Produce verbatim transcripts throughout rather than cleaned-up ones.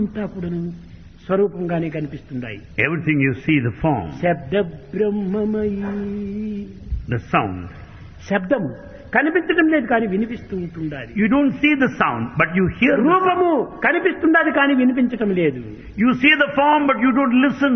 అంతా కూడాను స్వరూపంగానే కనిపిస్తున్నాయి. Everything you see, the form, శబ్ద బ్రహ్మమయీ, the sound. శబ్దము కనిపించడం లేదు కానీ వినిపిస్తూ ఉంటుండాలి. You don't see the sound, but you hear the sound. రూపము కనిపిస్తుండాలి కానీ వినిపించటం లేదు. You see the form, but you don't listen.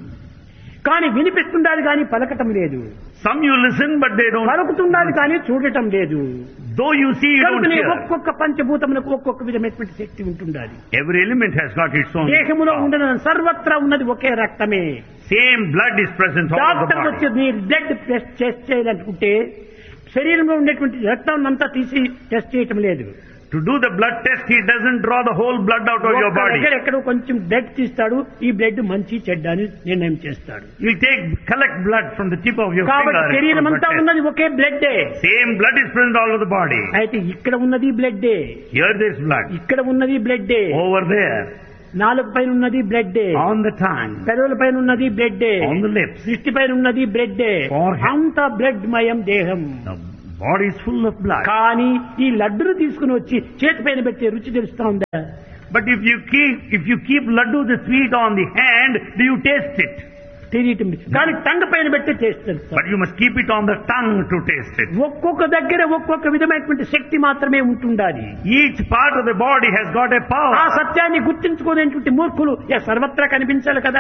కానీ వినిపిస్తుండాలి కానీ పలకటం లేదు. Some you listen, but they don't. పలుకుతుండాలి కానీ చూడటం లేదు. Though you see, you don't కనుకనే hear. ఒక్కొక్క పంచభూతములకు ఒక్కొక్క విధమైనటువంటి శక్తి ఉంటుండాలి. Every element has got its own దేహములో power. ఉండన సర్వత్రా ఉన్నది ఒకే రక్తమే. Same blood is present all over the doctor body. వచ్చి మీరు బ్లడ్ టెస్ట్ టెస్ట్ చేయాలనుకుంటే శరీరంలో ఉండేటువంటి రక్తం అంతా తీసి టెస్ట్ చేయటం లేదు. To do the blood test, he doesn't draw the whole blood out of your body. ఎక్కడెక్కడో కొంచెం బ్లడ్ తీస్తాడు, ఈ బ్లడ్ మంచి చెడ్డ అని నిర్ణయం చేస్తాడు. He'll take, collect blood from the tip of your కాబట్టి finger. శరీరం అంతా ఉన్నది ఒకే blood. Same blood is present all over the body. అయితే ఇక్కడ ఉన్నది బ్లడ్, Here there's blood. ఇక్కడ ఉన్నది బ్లడ్, Over there. నాలుగు పైన ఉన్నది బ్లడ్, On the tongue. పెదవుల పైన ఉన్నది బ్లడ్, On the lips. దృష్టి పైన ఉన్నది బ్లడ్. Forehead. అంతా బ్లడ్ మయం దేహం. The body is full of blood. కానీ ఈ లడ్డును తీసుకుని వచ్చి చేతి పైన పెట్టే రుచి తెలుస్తా ఉందా? But if you keep, if you keep laddu the sweet on the hand, do you taste it? తెలియటం లేదు. కానీ టంగ పైన పెట్టే టేస్ట్ తెలుస్తా. But you must keep it on the tongue to taste it. ఒక్కొక్క దగ్గర ఒక్కొక్క విధమైనటువంటి శక్తి మాత్రమే ఉంటుండాలి. Each part of the body has got a ఆ power. సత్యాన్ని గుర్తించుకోలేటువంటి మూర్ఖులు ఇక సర్వత్రా కనిపించాలి కదా.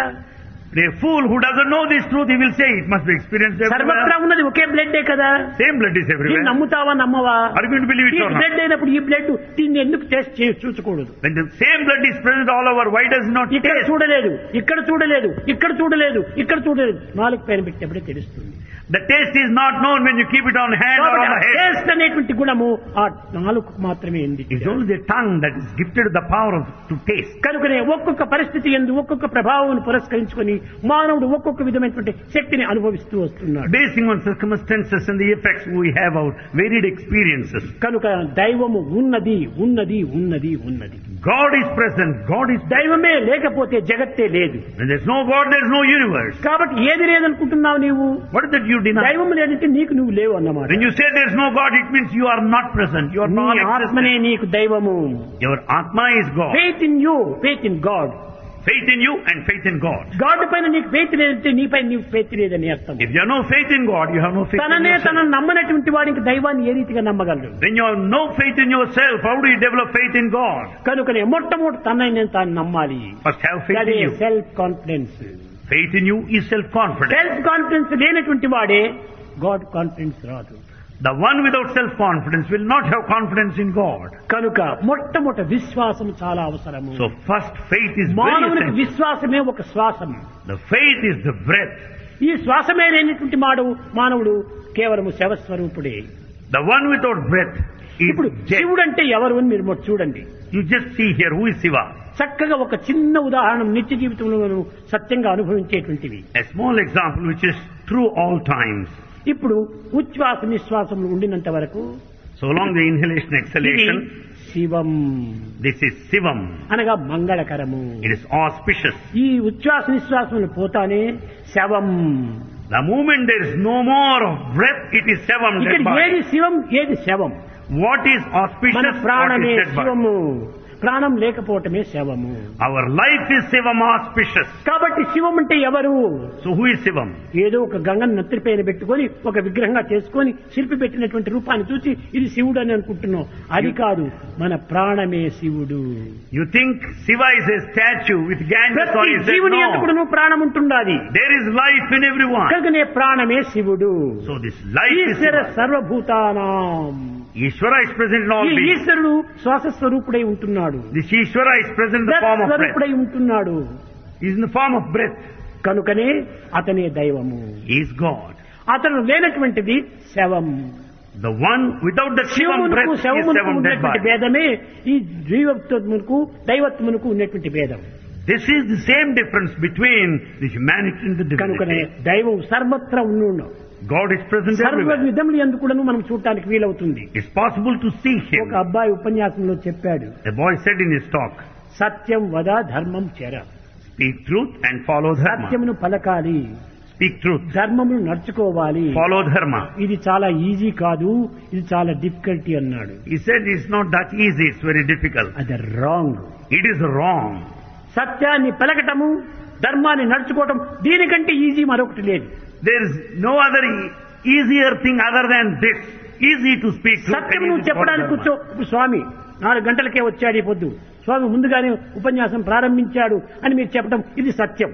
A fool who doesn't know this truth, he will say it must be experienced సర్వత్రా everywhere. ఉన్నది ఒకే బ్లడ్ కదా. Same blood is దీన్ని everywhere. నమ్ముతావా నమ్మవా? Are you going to believe it ఈ or not? బ్లడ్ అయినప్పుడు ఈ బ్లడ్ దీన్ని ఎందుకు టెస్ట్ చేసి చూసుకోకూడదు? When the same blood is present all over, why does it not ఇక్కడ taste? చూడలేదు, ఇక్కడ చూడలేదు, ఇక్కడ చూడలేదు, ఇక్కడ చూడలేదు, నాలుగు పైన పెట్టేప్పుడే తెలుస్తుంది. The taste is not known when you keep it on hand or on the head. Taste అనేటువంటి గుణము ఆ నాలుగు మాత్రమే ఉంది. It's only the tongue that is gifted the power of, to taste. కనుకనే ఒక్కొక్క పరిస్థితి ఎందు ఒక్కొక్క ప్రభావం పురస్కరించుకొని మానవుడు ఒక్కొక్క విధమైనటువంటి శక్తిని అనుభవిస్తూ వస్తున్నాడు. Basing on circumstances and the effects we have our varied experiences. కనుక దైవము ఉన్నది ఉన్నది ఉన్నది ఉన్నది. God is present. God is దైవమే లేకపోతే జగత్తే లేదు. When there's no God, there's no universe. కాబట్టి ఏది లేదనుకుంటున్నావు నీవు? What is that you deny? దైవం లేదంటే నీకు నువ్వు లేవు అన్నమాట. When you say there's no God, it means you are not present. You are నీ non-existent. ఆత్మనే నీకు దైవము. Your Atma is God. Faith in you, faith in God. Faith in you and faith in God. God పైన నీకు faith లేదంటే నీపై నీకు faith లేదని అర్థం. If you have no faith in God, you have no faith in తననే yourself. తనను నమ్మనటువంటి వాడికి దైవాన్ని ఏ రీతిగా నమ్మగలడు? When you have no faith in yourself, how do you develop faith in God? కనుకనే మొట్టమొదటి తనని తాను నమ్మాలి. First have faith అదే in you. Self confidence. Faith in you is self-confidence. Self confidence లేనటువంటి వాడే గాడ్ కాన్ఫిడెన్స్ రాదు. The one without self-confidence will not have confidence in God. కనుక మొట్టమొదటి విశ్వాసం చాలా అవసరము. So first faith is very మానవునికి essential. విశ్వాసమే ఒక శ్వాసం. The faith is the breath. ఈ శ్వాసమే లేనటువంటి మానవు మానవుడు కేవలము శవస్వరూపుడే. The one without breath is ఇప్పుడు dead. శివుడు అంటే ఎవరు అని మీరు మొదట చూడండి. You just see here who is Shiva. చక్కగా ఒక చిన్న ఉదాహరణ నిత్య జీవితంలో మనం సత్యంగా అనుభవించేటువంటివి. A small example which is true all times. ఇప్పుడు ఉచ్ఛ్వాస నిశ్వాసములు ఉండినంత వరకు So long the inhalation, ఇది exhalation, Shivam this is Shivam. అనగా మంగళకరము. It is auspicious. ఈ ఉచ్ఛ్వాస నిశ్వాసములు పోతానే శవం. The moment there is no more of breath, it is Shivam, ఇక్కడ dead body. ఏది శివం ఏది శవం? What is మన auspicious, what ప్రాణమే is dead body? శివము. ప్రాణం లేకపోవటమే శవము. Our life is Shivam auspicious. కాబట్టి శివం అంటే ఎవరు? So who is Shivam? ఏదో ఒక గంగను నెత్తిపైన పెట్టుకొని ఒక విగ్రహంగా చేసుకొని శిల్పి పెట్టినటువంటి రూపాన్ని చూసి ఇది శివుడు అని అనుకుంటున్నాం. అది కాదు, మన ప్రాణమే శివుడు. You think Shiva is a statue with Ganges on ప్రతి his head? జీవుని No. ఎందుకు నువ్వు ప్రాణం ఉంటుండాలి. There is life in everyone. కనుకనే ప్రాణమే శివుడు. So this life is Eshwara Shiva. సర్వభూతానాం. Ishvara is present in all ఈ beings. ఈశ్వరుడు శ్వాస స్వరూపుడై ఉంటున్నాడు. This Ishvara is present in the form of breath. స్వరూపుడై ఉంటున్నాడు. He is in the form of breath. కనుకనే అతనే దైవము. He is God. అతను లేనటువంటిది శవం. The one without the Shivam breath శివమునకు is శవమునకు Shivam, dead ఉన్నటువంటి body. భేదమే ఈ జీవత్వమునకు దైవత్వమునకు ఉన్నటువంటి భేదం. This is the same difference between the humanity and the కనుకనే divinity. దైవం సర్వత్రా ఉండు. God is present సర్వ everywhere. విధములు ఎందుకు కూడా మనం చూడటానికి వీలవుతుంది. It's possible to see ఒక him. అబ్బాయి ఉపన్యాసంలో చెప్పాడు, The boy said in his talk, సత్యం వద ధర్మం చెర. speak truth and follow dharma. సత్యమును పలకాలి, Speak truth. ధర్మమును నడుచుకోవాలి. Follow dharma. ఇది చాలా ఈజీ కాదు, ఇది చాలా డిఫికల్టీ అన్నాడు. He said it's not that easy, it's very difficult. అది రాంగ్. It is wrong. సత్యాన్ని పలకటము, ధర్మాన్ని నడుచుకోవటం దీనికంటే ఈజీ మరొకటి లేదు. There is no other e- easier thing other than this. Easy to speak truth. Satyam and నువ్వు easy to చెప్పడానికి follow కూర్చో. dharma. ఇప్పుడు స్వామి నాలుగు గంటలకే వచ్చాడు ఈ పొద్దు, స్వామి ముందుగానే ఉపన్యాసం ప్రారంభించాడు అని మీరు చెప్పడం ఇది సత్యం.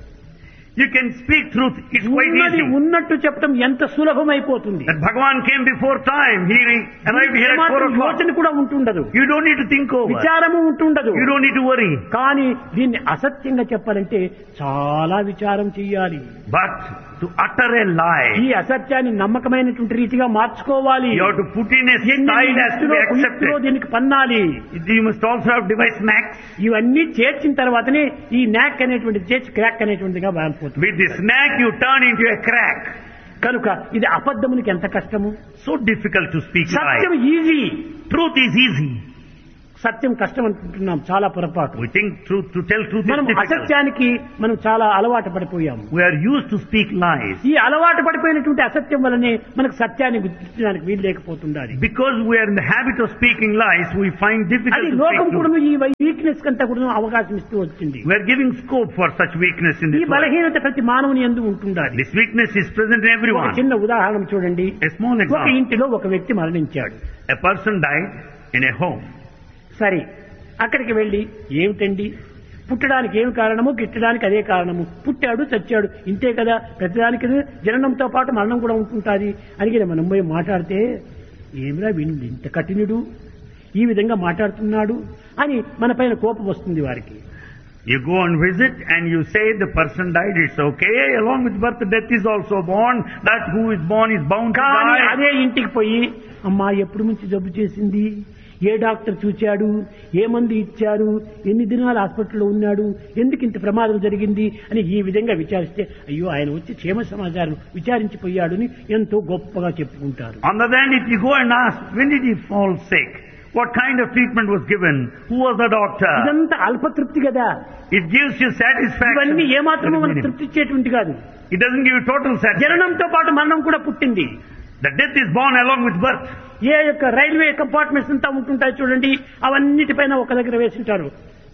You can speak truth. It's quite ఉన్నది easy. ఉన్నట్టు చెప్పడం ఎంత సులభమైపోతుంది. That Bhagavan came before time. He arrived here at four ఏమాత్రం o'clock. యోచన కూడా ఉంటుండదు, You don't need to think over. విచారము ఉంటుండదు. You don't need to worry. కానీ దీన్ని అసత్యంగా చెప్పాలంటే చాలా విచారం చెయ్యాలి. But to utter a lie, ఈ అసత్యాన్ని నమ్మకమైనటువంటి రీతిగా మార్చుకోవాలి. you have to put in a ఎన్ని style as to యుక్తిలో, be కుయుక్తిలో accepted. దీనికి పన్నాలి. You must also have devised snacks. ఇవన్నీ చేర్చిన తర్వాతనే ఈ నాక్ అనేటువంటిది చేర్చి క్రాక్ అనేటువంటిదిగా మారిపోతుంది. With the snack you turn into a crack. కనుక ఇది అబద్ధమునికి ఎంత కష్టము. So difficult to speak Satyam lie. Easy, Truth is easy. సత్యం కష్టం అనుకుంటున్నాం, చాలా పొరపాటు. We think truth, to tell truth మనం is difficult. అసత్యానికి మనం చాలా అలవాటు పడిపోయాము. We are used to speak lies. ఈ అలవాటు పడిపోయినటువంటి అసత్యం వల్లనే మనకు సత్యాన్ని గుర్తించడానికి వీలు లేకపోతుండాలి. Because we are in the habit of speaking lies, we find difficult అది to లోకం speak కూడా truth. ఈ వీక్నెస్ కంతా కూడా అవకాశం ఇస్తూ వచ్చింది. We are giving scope for such weakness in ఈ this world. బలహీనత ప్రతి మానవుని యందు ఉంటుండాలి. This weakness is present in ఒక everyone. చిన్న ఉదాహరణ చూడండి. A small ఒక example. ఇంటిలో ఒక వ్యక్తి మరణించాడు. A person died in a home. సరే, అక్కడికి వెళ్లి ఏమిటండి పుట్టడానికి ఏమి కారణము, గిట్టడానికి అదే కారణము, పుట్టాడు చచ్చాడు ఇంతే కదా, ప్రతిదానికి జననంతో పాటు మరణం కూడా ఉంటుంటుంది అని మనం పోయి మాట్లాడితే ఏమిరా వీడు ఇంత కఠినుడు, ఈ విధంగా మాట్లాడుతున్నాడు అని మన పైన కోపం వస్తుంది వారికి. You go and visit and you say the person died, it's okay. Along with birth, death is also born. That who is born is bound to కానీ die. అదే ఇంటికి పోయి అమ్మా ఎప్పుడు నుంచి జబ్బు చేసింది, ఏ డాక్టర్ చూచాడు, ఏ మందు ఇచ్చారు, ఎన్ని దినాలు హాస్పిటల్లో ఉన్నాడు, ఎందుకు ఇంత ప్రమాదం జరిగింది అని ఈ విధంగా విచారిస్తే అయ్యో ఆయన వచ్చి క్షేమ సమాచారం విచారించిపోయాడు అని ఎంతో గొప్పగా చెప్పుకుంటారు. On the other hand, if you go and ask, when did he fall sick? What kind of treatment was given? Who was the doctor? ఇదంతా అల్పతృప్తి కదా. It gives you satisfaction. ఇవన్నీ ఏమాత్రమూ మనకు తృప్తి ఇచ్చేటువంటి కాదు. It doesn't give you total satisfaction. జననంతో పాటు మరణం కూడా పుట్టింది. The death is born along with birth. ఏ యొక్క రైల్వే కంపార్ట్మెంట్స్ అంతా ఉంటుంటాయి చూడండి, అవన్నిటిపైన ఒక దగ్గర వేసింటారు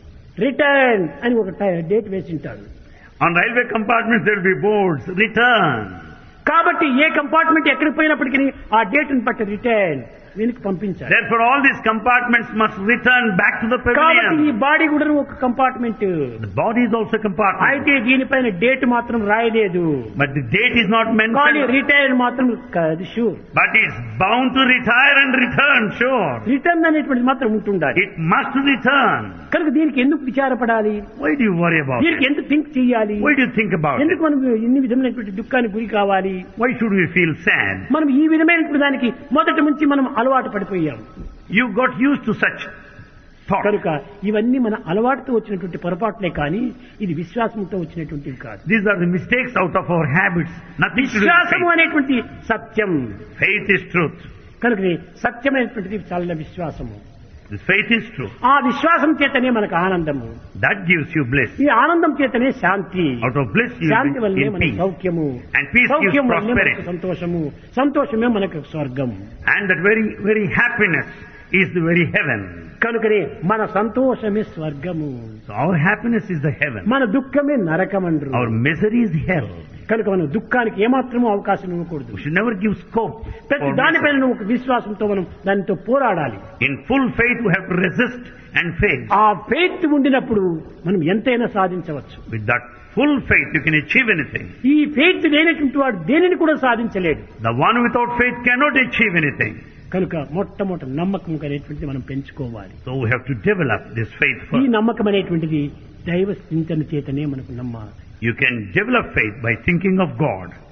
రిటర్న్ అని ఒక date వేసింటారు. On railway compartments there will be boards, return. కాబట్టి ఏ కంపార్ట్మెంట్ ఎక్కడికి పోయినప్పటికీ ఆ డేట్ ని బట్టి రిటర్న్ వీనికి పంపించాలి. Therefore all these compartments must return back to the కాబట్టి ఈ pavilion. బాడీ కూడా ఒక compartment. The body is also a compartment. అయితే దీనిపైన డేట్ మాత్రం రాయలేదు, But the date is not కానీ mentioned. రిటైర్ మాత్రం అది sure. But it's bound to retire and return, sure. Return అనేటువంటిది మాత్రం ఉంటుండాలి. It must return. కనుక దీనికి ఎందుకు విచారపడాలి, Why do you worry about దీనికి it? ఎందుకు థింక్ చేయాలి, Why do you think about it? ఎందుకు మనం ఇన్ని విధమైనటువంటి దుఃఖానికి గురి కావాలి. Why should we feel sad? మనం ఈ విధమైనటువంటి దానికి మొదటి నుంచి మనం అలవాటు పడిపోయాం. You got used to such thoughts. కనుక ఇవన్నీ మన అలవాటుతో వచ్చినటువంటి పొరపాట్లే కానీ ఇది విశ్వాసంతో వచ్చినటువంటివి కాదు. These are the mistakes out of our habits. Nothing to do with విశ్వాసము faith. అనేటువంటి సత్యం. Faith is truth. కనుక సత్యమైనటువంటిది చాలా విశ్వాసము. This faith is truth. ఆ విశ్వాసం చేతనే మనకు ఆనందము, That gives you bliss. ఈ ఆనందం చేతనే శాంతి, Out of bliss you Shanti will వల్లనే be in మనకు peace. సౌఖ్యము, And peace gives సౌఖ్యం వల్లనే మనకు prosperity. సంతోషము, సంతోషమే మనకు స్వర్గం. And that very, very happiness is the very heaven. కనుకనే మన సంతోషమే స్వర్గము, So our happiness is the heaven. మన దుఃఖమే నరకమండ్రు. Our misery is hell. కనుక మనం దుఃఖానికి ఏమాత్రమూ అవకాశం ఇవ్వకూడదు. We should never give scope. ప్రతి for దానిపైన misery. ఒక విశ్వాసంతో మనం దానితో పోరాడాలి. In full faith we have to resist and fail. ఆ ఫెయిత్ ఉండినప్పుడు మనం ఎంతైనా సాధించవచ్చు. With that full faith you can achieve anything. ఈ ఫెయిత్ లేనటువంటి వాడు దేనిని కూడా సాధించలేడు. The one without faith cannot achieve anything. కనుక మొట్టమొదటి నమ్మకం అనేటువంటిది మనం పెంచుకోవాలి. So we have to develop this faith ఈ first. నమ్మకం అనేటువంటిది దైవ చింతన చేతనే మనకు నమ్మాలి. You can develop faith by thinking of God.